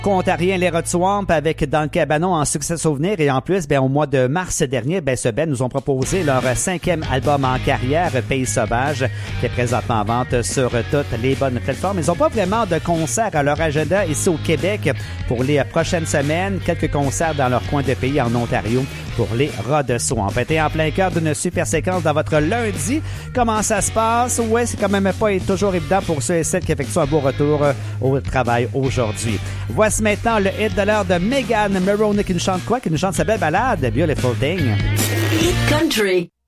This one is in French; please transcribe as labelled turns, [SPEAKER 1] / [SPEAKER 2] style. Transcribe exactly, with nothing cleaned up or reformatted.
[SPEAKER 1] Ontarien, les Rod Swamp avec Dans le Cabanon en succès souvenir et en plus, ben, au mois de mars dernier, ben, ce band nous ont proposé leur cinquième album en carrière, Pays Sauvage, qui est présentement en vente sur toutes les bonnes plateformes. Ils n'ont pas vraiment de concerts à leur agenda ici au Québec pour les prochaines semaines. Quelques concerts dans leur coin de pays en Ontario pour les Rod Swamp. Et en plein cœur d'une super séquence dans votre lundi. Comment ça se passe? Ouais, c'est quand même pas toujours évident pour ceux et celles qui effectuent un beau retour au travail aujourd'hui. Voici maintenant le hit de l'heure de Megan Maroney qui nous chante quoi? Qui nous chante sa belle balade, Beautiful Thing.
[SPEAKER 2] Hit Country.